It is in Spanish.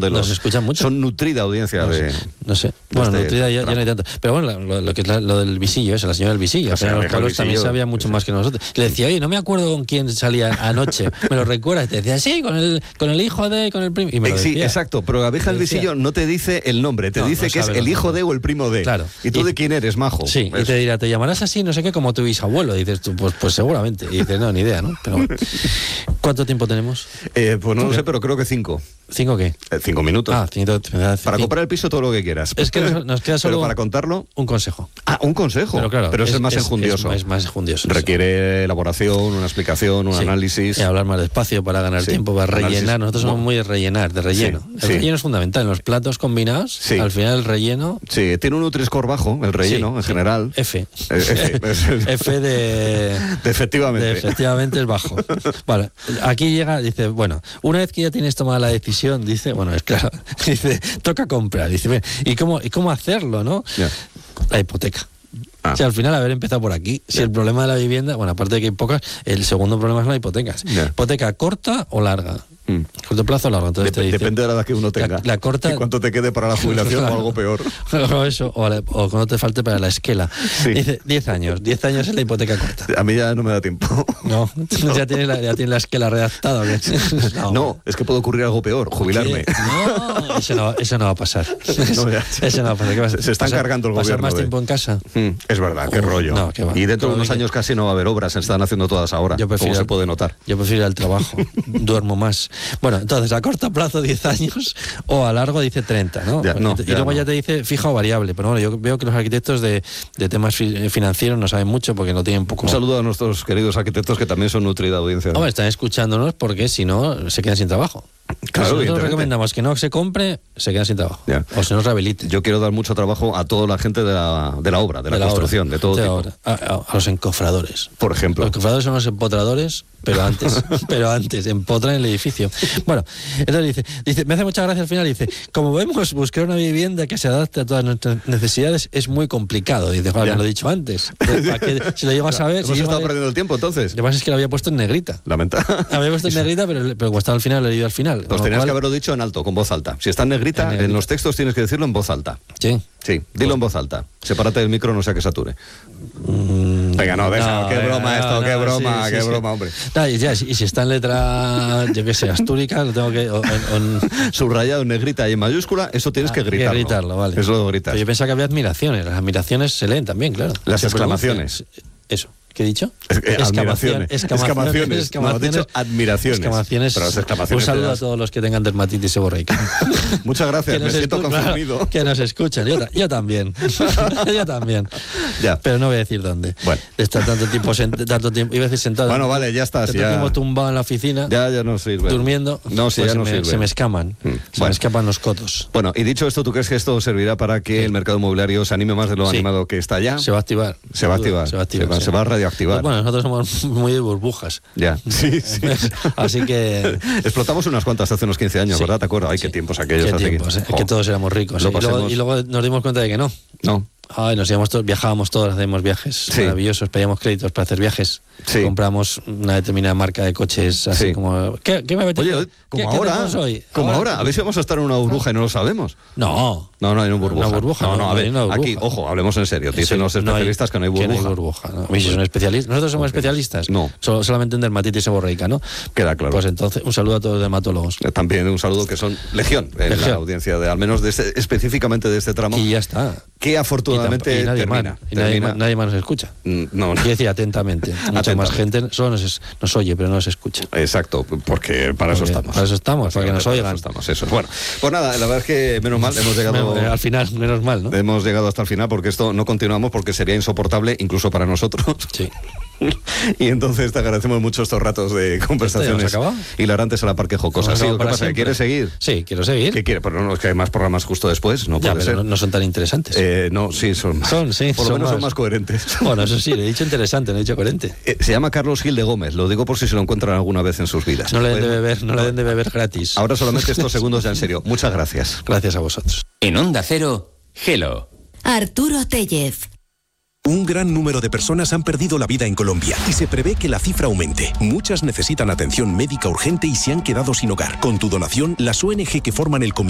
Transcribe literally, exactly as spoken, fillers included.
de los... Nos escuchan mucho. Son nutrida audiencia no de... Sé, no sé. Bueno, este nutrida ya, ya no hay tanto. Pero bueno, lo, lo que es la, lo del visillo, esa, la señora del visillo. La señora Carlos también sabía mucho sí. más que nosotros. Le decía, oye, no me acuerdo con quién salía anoche. ¿Me lo recuerdas? Y te decía, sí, con el, con el hijo de, con el primo. Y me lo decía. Sí, exacto. Pero la vieja del visillo no te dice el nombre, te no, dice no que es el hijo de o el primo de. Claro. ¿Y tú y, de quién eres, majo? Sí, Eso. Y te dirá, te llamarás así, no sé qué, como tu bisabuelo. Y dices tú, pues, pues seguramente. Y dices, no, ni idea, ¿no? Pero bueno. ¿Cuánto tiempo tenemos? Eh, pues no lo sé, pero creo que cinco. ¿Cinco qué? Eh, cinco minutos. Ah, cinco, para cinco. Comprar el piso todo lo que quieras. Es que nos, nos queda solo... Pero para contarlo... Un consejo. Ah, un consejo. Pero claro, pero es, es el más es, enjundioso. Es, es más enjundioso. Requiere eso. elaboración, una explicación, un sí. análisis. Y hablar más despacio para ganar sí. tiempo, para análisis. rellenar. Nosotros somos muy de rellenar, de relleno. Sí. El sí. relleno es fundamental. En los platos combinados, sí. al final el relleno... Sí, tiene un Nutri-Score bajo, el relleno, sí. en general. F. F, F de... de efectivamente. De efectivamente es bajo. Vale, aquí llega, dice, bueno, una vez que ya tienes tomada la decisión, dice, bueno, es claro, dice, toca comprar. Dice, ¿y cómo, y cómo hacerlo, no? Yeah. La hipoteca. Ah. O sea, al final haber empezado por aquí. Si yeah. el problema de la vivienda, bueno, aparte de que hay pocas, el segundo problema es la hipoteca. Yeah. ¿Hipoteca corta o larga? Mm. ¿Corto plazo o largo? Entonces Dep te dice, depende de la edad que uno tenga. La, la corta... Y cuánto te quede para la jubilación claro. o algo peor. O eso, o, la, o cuando te falte para la esquela. Sí. Dice, diez años. diez años es la hipoteca corta. A mí ya no me da tiempo. No, ya tienes la, ya tienes la esquela redactada. No. no, es que puede ocurrir algo peor, jubilarme. No, eso no, eso no va a pasar. No, eso no va a pasar. ¿Qué vas a, Se están pasar, cargando el pasar gobierno. más de... tiempo en casa? Mm, es verdad, qué uh, rollo. No, qué va. Y dentro de unos que... años casi no va a haber obras, se están haciendo todas ahora, yo prefiero, como se puede notar. Yo prefiero ir al trabajo, duermo más. Bueno, entonces, a corto plazo diez años o a largo dice treinta, ¿no? Ya, no y ya luego no. ya te dice fija o variable, pero bueno, yo veo que los arquitectos de, de temas fi financieros no saben mucho porque no tienen poco... Un saludo a nuestros queridos arquitectos que también son nutrida audiencia. Hombre, están escuchándonos porque si no se quedan sin trabajo. Claro, nosotros recomendamos que no se compre, se quedan sin trabajo. Ya. O se nos rehabilite. Yo quiero dar mucho trabajo a toda la gente de la, de la obra, de, de la, la construcción, obra, de todo de tipo. A, a, a los encofradores. Por ejemplo. Los encofradores son los empotradores, pero antes, pero antes, empotran el edificio. Bueno, entonces dice, dice, me hace mucha gracia al final, dice, como vemos, buscar una vivienda que se adapte a todas nuestras necesidades es muy complicado. Dice, vale, me lo he dicho antes. ¿Para qué? Si lo llegas a ver... Hemos si estado vale, perdiendo el tiempo, entonces. Lo que pasa es que lo había puesto en negrita. Lamenta. Lo había puesto en negrita, pero, pero como estaba al final, lo he leído al final. Pues tenías cual... que haberlo dicho en alto, con voz alta. Si está en negrita, en, negrita. en los textos tienes que decirlo en voz alta. Sí. Sí, dilo pues... en voz alta. Sepárate del micro, no sea que sature. Mm, venga, no, deja, no, qué venga, broma no, esto, no, qué broma, sí, qué sí, broma, sí. hombre. No, y, ya, y si está en letra, yo qué sé, astúrica, lo tengo que... O, en, subrayado en negrita y en mayúscula, eso tienes ah, que gritarlo. Que gritarlo, vale. Eso lo gritas. Pero yo pensaba que había admiraciones, las admiraciones se leen también, claro. Las exclamaciones. Eso. ¿Qué he dicho? Es, eh, Escamaciones. Escamaciones. Escamaciones. No, has dicho admiraciones. Escamaciones. Pero las exclamaciones Un saludo das... a todos los que tengan dermatitis seborreica. Muchas gracias, me siento confundido. Claro, que nos escuchan. Yo, yo también. yo también. Ya. Pero no voy a decir dónde. Bueno. De estar tanto tiempo, tanto tiempo, iba a decir sentado. Bueno, vale, ya estás. Tanto ya... tiempo tumbado en la oficina. Ya, ya no sirve. Durmiendo. No, sí, pues ya no se me, sirve. Se me escaman. Hmm. Se bueno. me escapan los cotos. Bueno, y dicho esto, ¿tú crees que esto servirá para que sí. el mercado inmobiliario se anime más de lo sí. animado que está ya? Se va a activar. Se va a activar. Se va a activar. Se va, sí. se va a radioactivar. Pues bueno, nosotros somos muy de burbujas. Ya, sí, sí. Así que... Explotamos unas cuantas hace unos quince años, sí. ¿verdad? ¿Te acuerdas? Ay, sí. qué tiempos aquellos. Qué hace tiempos, que... eh, que todos éramos ricos. Lo ¿sí? y, luego, y luego nos dimos cuenta de que no. No. Ay, nos íbamos todos, viajábamos todos, hacíamos viajes sí. maravillosos, pedíamos créditos para hacer viajes, sí. compramos una determinada marca de coches, así sí. como... ¿Qué, qué me apetece? Oye, como ¿Qué, ahora, ¿qué hoy? como ahora, ahora, a ver si vamos a estar en una burbuja y no lo sabemos. No. No, no hay una burbuja. Una burbuja. No, no, a ver, no burbuja. aquí, ojo, hablemos en serio. Dicen sí, los especialistas no hay, que no hay burbuja. Que no hay burbuja. ¿no? Si son especialistas. Nosotros somos okay. especialistas. No. Solo, solamente en dermatitis seborreica, ¿no? Queda claro. Pues entonces, un saludo a todos los dermatólogos. También un saludo que son legión en legión. La audiencia, de al menos de este, específicamente de este tramo. Y ya está. Que afortunadamente y nadie termina. Más, y nadie, termina. Nadie más nos escucha. No, no. Quiero decir atentamente. Mucha atentamente. Más gente solo nos, nos oye, pero no nos escucha. Exacto, porque para porque eso estamos. Para eso estamos, para que nos oigan. Para eso estamos, eso. Bueno, pues nada, la verdad es que menos mal hemos llegado... Al final, menos mal, ¿no? Hemos llegado hasta el final porque esto no continuamos porque sería insoportable incluso para nosotros. Sí. Y entonces te agradecemos mucho estos ratos de conversaciones hilarantes a la Parque Jocosa. Sí, ¿qué pasa? ¿Quieres seguir? Sí, quiero seguir. ¿Qué quiere? Pero no, es que hay más programas justo después, no ya, puede ser. No, no son tan interesantes. Eh, no, sí, son más. Son, sí. Por lo son menos más. son más coherentes. Bueno, eso sí, le he dicho interesante, le he dicho coherente. Eh, se llama Carlos Gil de Gómez, lo digo por si se lo encuentran alguna vez en sus vidas. No le den de beber, no le den de beber gratis. Ahora solamente estos segundos ya en serio. Muchas gracias. Gracias a vosotros. En Onda Cero, Hello. Arturo Tellez. Un gran número de personas han perdido la vida en Colombia y se prevé que la cifra aumente. Muchas necesitan atención médica urgente y se han quedado sin hogar. Con tu donación, las O N Ge que forman el comité